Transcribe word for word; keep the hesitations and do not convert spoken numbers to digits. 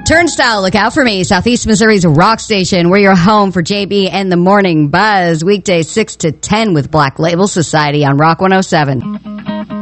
Turnstile, look out for me. Southeast Missouri's rock station. We're your home for J B and the Morning Buzz. Weekdays six to ten with Black Label Society on Rock one oh seven.